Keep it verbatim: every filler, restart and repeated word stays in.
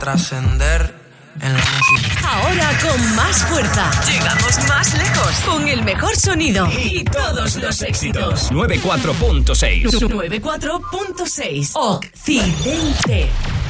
trascender en la música. Ahora con más fuerza. Llegamos más lejos. Con el mejor sonido. Y todos los éxitos. noventa y cuatro punto seis. noventa y cuatro punto seis. Occidente.